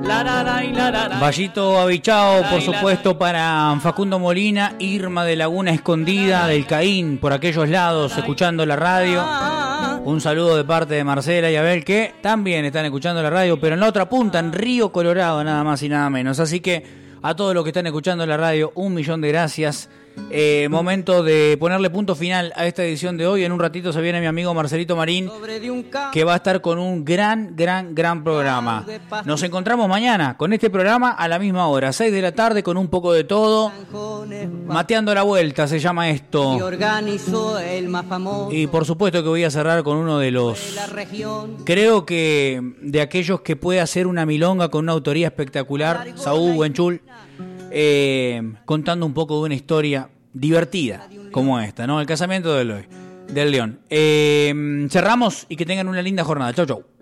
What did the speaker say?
Vallito abichao, por supuesto, para Facundo Molina, Irma de Laguna Escondida, del Caín, por aquellos lados, escuchando la radio. Un saludo de parte de Marcela y Abel, que también están escuchando la radio, pero en la otra punta, en Río Colorado, nada más y nada menos. Así que a todos los que están escuchando la radio, 1.000.000 de gracias. Momento de ponerle punto final a esta edición de hoy. En un ratito se viene mi amigo Marcelito Marín, que va a estar con un gran programa. Nos encontramos mañana con este programa a la misma hora, 6 de la tarde, con un poco de todo. Mateando la vuelta se llama esto. Y por supuesto que voy a cerrar con uno de los, creo que de aquellos que puede hacer una milonga con una autoría espectacular, Saúl Buenchul, contando un poco de una historia divertida como esta, ¿no? El casamiento del León. Cerramos y que tengan una linda jornada. Chau, chau.